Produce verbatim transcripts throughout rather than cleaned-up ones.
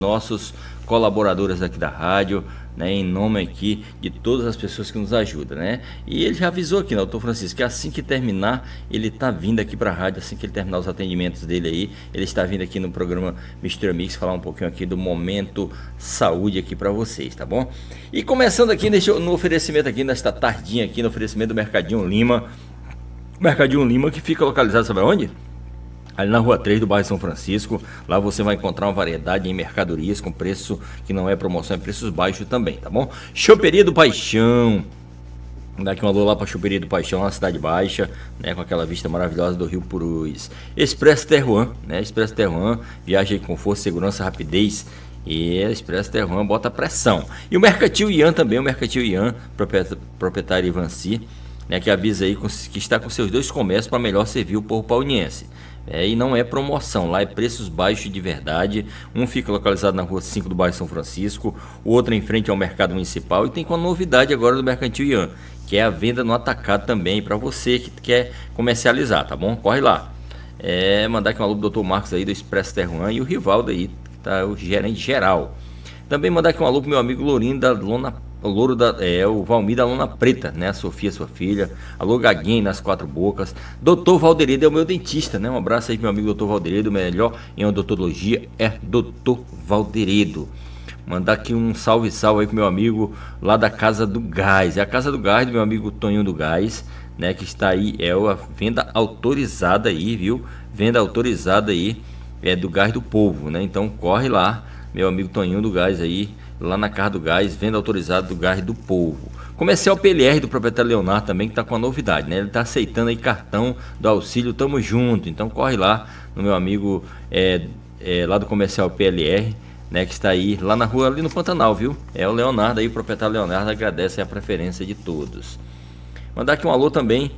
nossos colaboradores aqui da rádio, né, em nome aqui de todas as pessoas que nos ajudam, né? E ele já avisou aqui, né, doutor Francisco, que assim que terminar, ele tá vindo aqui para a rádio, assim que ele terminar os atendimentos dele aí, ele está vindo aqui no programa Mister Mix falar um pouquinho aqui do Momento Saúde aqui para vocês, tá bom? E começando aqui deixa eu, no oferecimento aqui, nesta tardinha aqui, no oferecimento do Mercadinho Lima, Mercadinho Lima que fica localizado, sabe onde? Ali na Rua três do bairro São Francisco. Lá você vai encontrar uma variedade em mercadorias com preço que não é promoção, é preços baixos também, tá bom? Choperia do Paixão. Vou dar aqui um alô lá pra Choperia do Paixão, na Cidade Baixa, né, com aquela vista maravilhosa do Rio Purus. Expresso Terruan, né? Expresso Terruan, viagem com força, segurança, rapidez. E Expresso Terruan bota pressão. E o Mercantil Ian também, o Mercantil Ian, proprietário Ivanci, né, que avisa aí que está com seus dois comércios para melhor servir o povo pauniense. É, e não é promoção, lá é preços baixos de verdade. Um fica localizado na Rua cinco do bairro São Francisco, o outro em frente ao Mercado Municipal. E tem com a novidade agora do Mercantil Ian, que é a venda no atacado também, para você que quer comercializar, tá bom? Corre lá. É, mandar aqui um alô pro doutor Marcos aí do Expresso Terruan e o Rivaldo aí, que tá o gerente geral. Também mandar aqui um alô pro meu amigo Lourinho da Lona, o Louro da, é, o Valmir da Lona Preta, né? A Sofia, sua filha. Alô, Gaguinho nas Quatro Bocas. Doutor Valderido é o meu dentista, né? Um abraço aí pro meu amigo doutor Valderido, melhor em odontologia é doutor Valderido. Mandar aqui um salve, salve aí pro meu amigo lá da Casa do Gás. É a Casa do Gás do meu amigo Toninho do Gás, né? Que está aí, é a venda autorizada aí, viu? Venda autorizada aí, é do Gás do Povo, né? Então corre lá, meu amigo Toninho do Gás aí, lá na Casa do Gás, venda autorizada do Gás do Povo. Comercial P L R do proprietário Leonardo também, que está com a novidade, né? Ele está aceitando aí cartão do auxílio Tamo Junto. Então corre lá no meu amigo é, é, lá do Comercial P L R, né? Que está aí lá na rua, ali no Pantanal, viu? É o Leonardo aí, o proprietário Leonardo, agradece a preferência de todos. Mandar aqui um alô também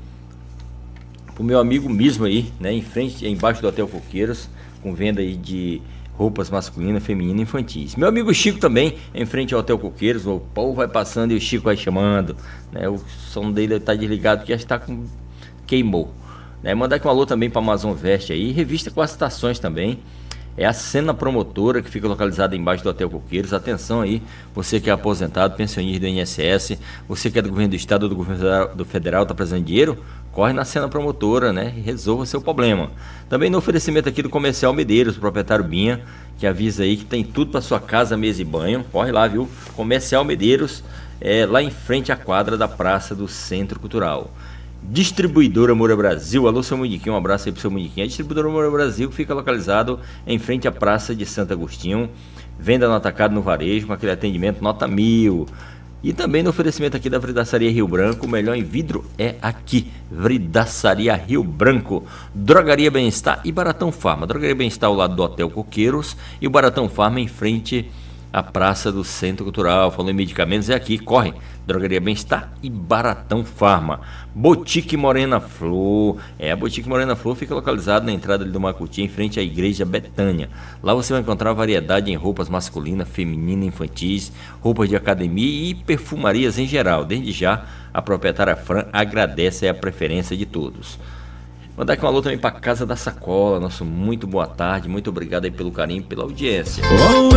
pro meu amigo mesmo aí, né? Em frente, embaixo do Hotel Coqueiros, com venda aí de roupas masculinas, femininas e infantis. Meu amigo Chico também, em frente ao Hotel Coqueiros. O povo vai passando e o Chico vai chamando, né? O som dele está desligado porque já está com... queimou, né? Mandar aqui um alô também para Amazon Veste aí, revista com as estações também. É a Sena Promotora, que fica localizada embaixo do Hotel Coqueiros. Atenção aí, você que é aposentado, pensionista do I N S S, você que é do governo do estado ou do governo federal, do federal, tá precisando de dinheiro, corre na Sena Promotora, né, e resolva seu problema. Também no oferecimento aqui do Comercial Medeiros, o proprietário Binha, que avisa aí que tem tudo para sua casa, mesa e banho. Corre lá, viu? Comercial Medeiros, é, lá em frente à quadra da Praça do Centro Cultural. Distribuidora Moura Brasil, alô seu Muniquinho, um abraço aí pro seu Muniquinho. A Distribuidora Moura Brasil fica localizado em frente à Praça de Santo Agostinho, venda no atacado no varejo, com aquele atendimento nota mil. E também no oferecimento aqui da Vridaçaria Rio Branco, o melhor em vidro é aqui, Vridaçaria Rio Branco. Drogaria Bem-Estar e Baratão Farma. Drogaria Bem-Estar ao lado do Hotel Coqueiros e o Baratão Farma em frente à Praça do Centro Cultural. Falou em medicamentos, é aqui, corre. Drogaria Bem-Estar e Baratão Farma. Boutique Morena Flor. É, a Boutique Morena Flor fica localizada na entrada do Macuti, em frente à Igreja Betânia. Lá você vai encontrar variedade em roupas masculinas, femininas, infantis, roupas de academia e perfumarias em geral. Desde já, a proprietária Fran agradece a preferência de todos. Mandar aqui um alô também para Casa da Sacola. Nosso muito boa tarde, muito obrigado aí pelo carinho e pela audiência.